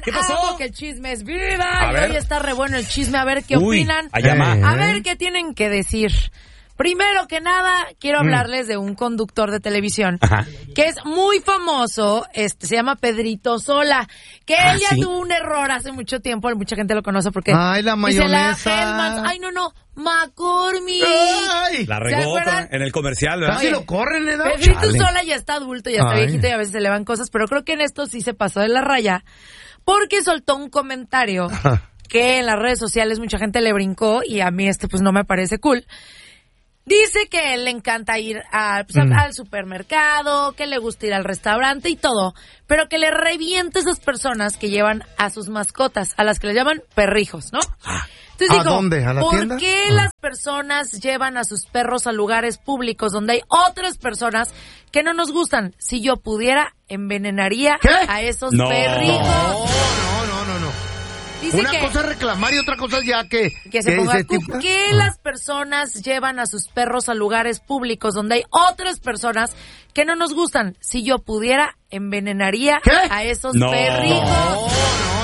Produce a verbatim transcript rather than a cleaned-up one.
¿Qué pasó? Porque el chisme es vida. Y hoy está re bueno el chisme. A ver qué Uy, opinan. allá eh. va. A ver qué tienen que decir. Primero que nada, quiero hablarles mm. de un conductor de televisión Ajá. que es muy famoso, este se llama Pedrito Sola, que ah, él ya ¿sí? tuvo un error hace mucho tiempo, mucha gente lo conoce porque ay, la mayonesa. Dice la Hellmann's, ay, no, no, McCormick. Ay, la regó en el comercial, ¿verdad? Casi lo corren, ¿le da? Pedrito Chale. Sola ya está adulto, ya está ay. viejito y a veces se le van cosas, pero creo que en esto sí se pasó de la raya porque soltó un comentario Ajá. que en las redes sociales mucha gente le brincó y a mí este pues no me parece cool. Dice que él le encanta ir a, pues, mm. al supermercado, que le gusta ir al restaurante y todo, pero que le revienta a esas personas que llevan a sus mascotas, a las que le llaman perrijos, ¿no? Entonces ¿A dijo, dónde? ¿A la ¿por tienda? qué ah. las personas llevan a sus perros a lugares públicos donde hay otras personas que no nos gustan? Si yo pudiera, envenenaría ¿Qué? a esos no, perrijos. No, no, no, no. Dice Una que, cosa es reclamar y otra cosa es ya que... Que se que ponga, tipo... ¿por qué ah. las personas llevan a sus perros a lugares públicos donde hay otras personas que no nos gustan? Si yo pudiera, envenenaría ¿Qué? a esos no. perrijos. No, no.